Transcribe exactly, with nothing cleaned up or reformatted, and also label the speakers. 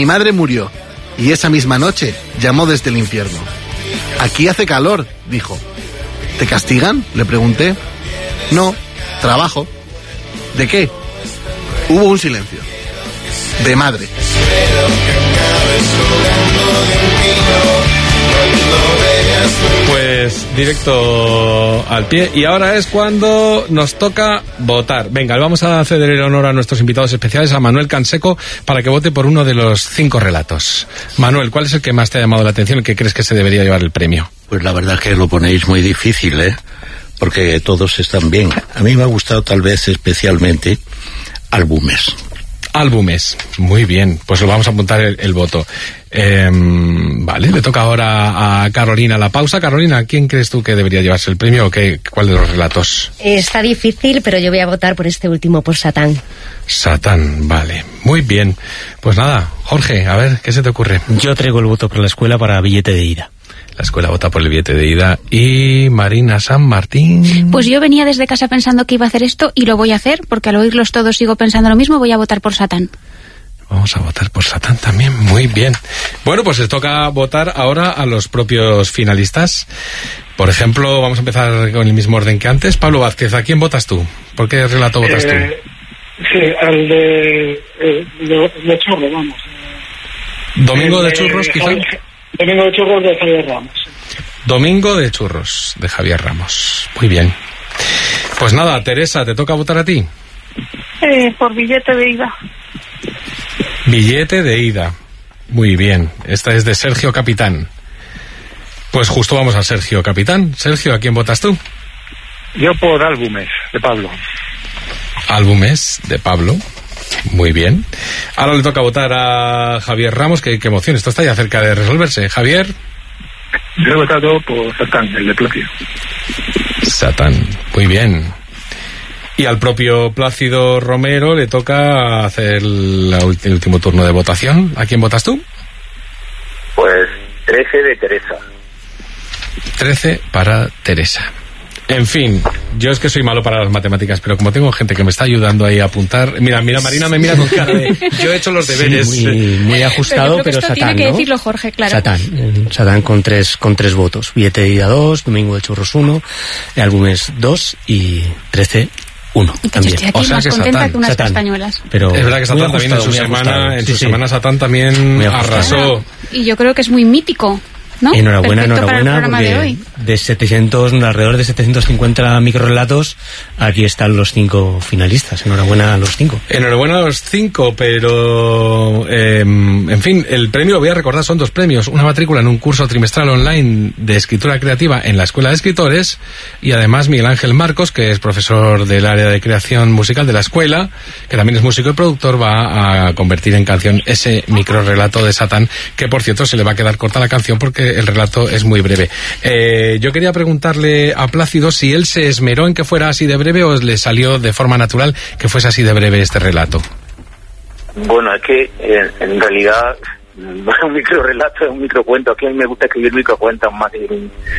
Speaker 1: mi madre murió, y esa misma noche llamó desde el infierno. Aquí hace calor, dijo. ¿Te castigan?, le pregunté. No, trabajo. ¿De qué? Hubo un silencio. De madre.
Speaker 2: Pues directo al pie. Y ahora es cuando nos toca votar. Venga, vamos a ceder el honor a nuestros invitados especiales, a Manuel Canseco, para que vote por uno de los cinco relatos. Manuel, ¿cuál es el que más te ha llamado la atención, el que crees que se debería llevar el premio?
Speaker 3: Pues la verdad que lo ponéis muy difícil, ¿eh? Porque todos están bien. A mí me ha gustado tal vez especialmente Álbumes.
Speaker 2: Álbumes, muy bien, pues lo vamos a apuntar el, el voto. Eh, vale, le toca ahora a Carolina la pausa. Carolina, ¿quién crees tú que debería llevarse el premio o qué, cuál de los relatos?
Speaker 4: Está difícil, pero yo voy a votar por este último, por Satán.
Speaker 2: Satán, vale, muy bien. Pues nada, Jorge, a ver, ¿qué se te ocurre?
Speaker 5: Yo traigo el voto por la escuela para Billete de Ida.
Speaker 2: La escuela vota por el billete de ida. Y Marina San Martín.
Speaker 6: Pues yo venía desde casa pensando que iba a hacer esto y lo voy a hacer, porque al oírlos todos sigo pensando lo mismo. Voy a votar por Satán.
Speaker 2: Vamos a votar por Satán también, muy bien. Bueno, pues les toca votar ahora a los propios finalistas. Por ejemplo, vamos a empezar con el mismo orden que antes. Pablo Vázquez, ¿a quién votas tú? ¿Por qué relato votas
Speaker 7: eh, tú? Sí, al de, eh, de, de churros, vamos.
Speaker 2: ¿Domingo de churros, quizá?
Speaker 7: Domingo de churros de Javier Ramos.
Speaker 2: Domingo de churros de Javier Ramos. Muy bien. Pues nada, Teresa, ¿te toca votar a ti?
Speaker 8: Eh, por billete de ida.
Speaker 2: Billete de ida. Muy bien. Esta es de Sergio Capitán. Pues justo vamos a Sergio Capitán. Sergio, ¿a quién votas tú?
Speaker 9: Yo por Álbumes, de Pablo.
Speaker 2: Álbumes, de Pablo. Muy bien. Ahora le toca votar a Javier Ramos. Qué, qué emoción, esto está ya cerca de resolverse. Javier.
Speaker 9: Yo he votado por Satán, el de Plácido.
Speaker 2: Satán, muy bien. Y al propio Plácido Romero le toca hacer la ulti- el último turno de votación. ¿A quién votas tú?
Speaker 10: Pues trece de Teresa.
Speaker 2: trece para Teresa. En fin, yo es que soy malo para las matemáticas, pero como tengo gente que me está ayudando ahí a apuntar... Mira, mira, Marina me mira con cara de... Yo he hecho los deberes.
Speaker 5: Sí, muy, muy ajustado, pero,
Speaker 6: pero
Speaker 5: Satán,
Speaker 6: tiene que
Speaker 5: ¿no?
Speaker 6: decirlo Jorge, claro.
Speaker 5: Satán, eh, Satán con tres, con tres votos. Billete de ida dos, Domingo de churros uno, Álbumes dos y trece uno.
Speaker 6: Y que yo estoy aquí
Speaker 2: O sea
Speaker 6: más
Speaker 2: que
Speaker 6: contenta
Speaker 2: Satán,
Speaker 6: que unas
Speaker 5: Satán.
Speaker 6: castañuelas.
Speaker 5: Pero
Speaker 2: es verdad que Satán también en su semana, en su semana Satán también arrasó.
Speaker 6: Y yo creo que es muy mítico, ¿no?
Speaker 5: Enhorabuena,
Speaker 6: Perfecto para el
Speaker 5: enhorabuena,
Speaker 6: programa de
Speaker 5: porque
Speaker 6: hoy.
Speaker 5: de setecientos, alrededor de setecientos cincuenta microrelatos, aquí están los cinco finalistas. Enhorabuena a los cinco.
Speaker 2: Enhorabuena a los cinco, pero eh, en fin, el premio, lo voy a recordar, son dos premios: una matrícula en un curso trimestral online de escritura creativa en la Escuela de Escritores, y además Miguel Ángel Marcos, que es profesor del área de creación musical de la escuela, que también es músico y productor, va a convertir en canción ese microrelato de Satán, que por cierto se le va a quedar corta la canción porque el relato es muy breve. Eh, yo quería preguntarle a Plácido si él se esmeró en que fuera así de breve o le salió de forma natural que fuese así de breve este relato.
Speaker 10: Bueno, es que en, en realidad un microrelato es un microcuento. Aquí a mí me gusta escribir microcuentos más que un,